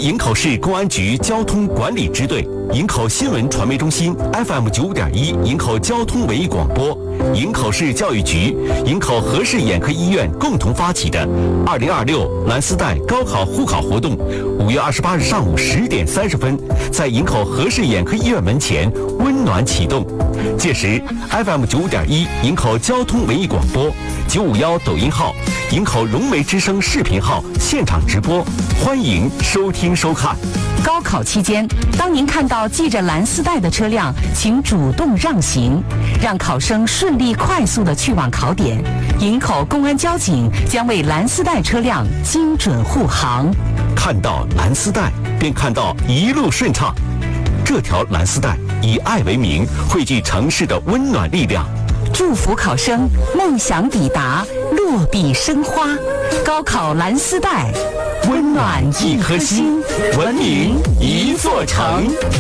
高考期间，当您看到系着蓝丝带的车辆，请主动让行，让考生顺利快速地去往考点。营口公安交警将为蓝丝带车辆精准护航。 看到蓝丝带，便看到一路顺畅。这条蓝丝带以爱为名，汇聚城市的温暖力量。 祝福考生梦想抵达，落笔生花。高考蓝丝带，温暖一颗心，文明一座城。